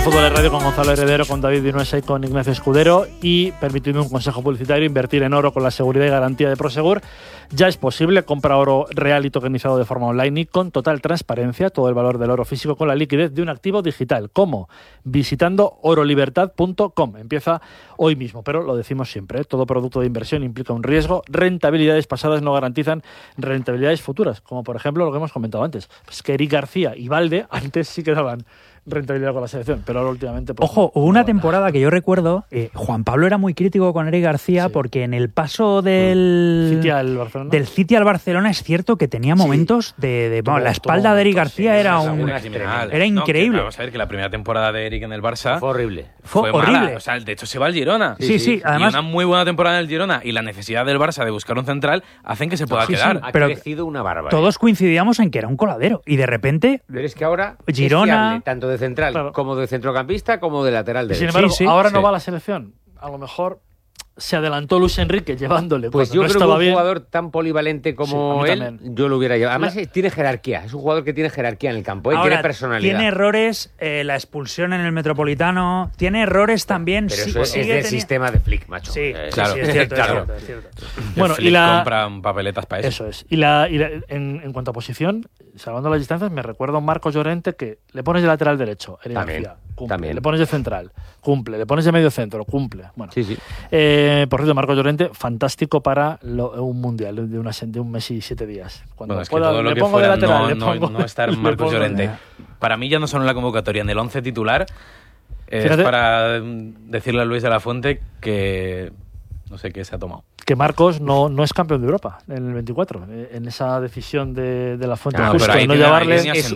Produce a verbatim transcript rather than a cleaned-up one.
en Fútbol de Radio con Gonzalo Heredero, con David Vinuesa y con Ignacio Escudero. Y permitidme un consejo publicitario: invertir en oro con la seguridad y garantía de Prosegur. Ya es posible, compra oro real y tokenizado de forma online y con total transparencia, todo el valor del oro físico con la liquidez de un activo digital. ¿Cómo? Visitando oro libertad punto com. Empieza hoy mismo, pero lo decimos siempre, ¿eh? Todo producto de inversión implica un riesgo. Rentabilidades pasadas no garantizan rentabilidades futuras, como por ejemplo lo que hemos comentado antes. Pues que Eric García y Valde antes sí que daban rentabilidad con la selección, pero ahora últimamente... Pues, Ojo, hubo una temporada que yo recuerdo, eh, Juan Pablo era muy crítico con Eric García, sí, porque en el paso del City al Barcelona, del City al Barcelona es cierto que tenía momentos sí. de... de bueno, la espalda todo, de Eric García sí, era un era increíble. No, que, vamos a ver que la primera temporada de Eric en el Barça fue horrible. Fue, fue horrible. Mala. O sea, de hecho se va al Girona. Sí, sí, sí, sí. Además, y una muy buena temporada en el Girona y la necesidad del Barça de buscar un central hacen que se pueda sí, quedar. Sí, ha pero crecido una barbaridad. Todos coincidíamos en que era un coladero y de repente... Pero es que ahora Girona, es fiable, tanto de central claro. como de centrocampista como de lateral derecho. Sin embargo, sí, sí, ahora sí. no va a la selección. A lo mejor se adelantó Luis Enrique llevándole. Pues yo no creo estaba que un bien. jugador tan polivalente como sí, él, también. yo lo hubiera llevado. Además, la... tiene jerarquía. Es un jugador que tiene jerarquía en el campo. Él ahora, tiene personalidad. Tiene errores, eh, la expulsión en el Metropolitano. Tiene errores también. Pero sí, eso es, es del teni... sistema de Flick, macho. Sí, eh, claro. Sí, es cierto, claro. es cierto, es cierto. Bueno, Flick y la... compran papeletas para eso. Eso es. Y, la, y la, en, en cuanto a posición, salvando las distancias, me recuerda a un Marcos Llorente que le pones de lateral derecho, Eric También, García, cumple. también. Le pones de central, cumple. Le pones de medio centro, cumple. Bueno, sí, sí. Eh, por cierto, Marcos Llorente, fantástico para lo, un mundial de, una, de un mes y siete días. Cuando bueno, es pueda, que todo lo le que pongo fuera de lateral, no, le no, pongo, no estar Marcos pongo, Llorente. Para mí ya no solo en la convocatoria, en el once titular, es Fíjate, para decirle a Luis de la Fuente que no sé qué se ha tomado. Que Marcos no, no es campeón de Europa en el veinticuatro, en esa decisión de, de la Fuente Ah, justo pero ahí de no tiene, llevarle... ahí Es,